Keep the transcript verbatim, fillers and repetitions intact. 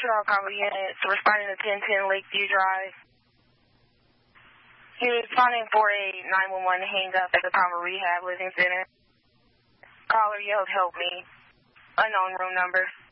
Montreal Comedy Unit, responding to ten ten Lakeview Drive. He was responding for a nine one one hang up at the Palmer Rehab Living Center. Caller yelled, "Help me." Unknown room number.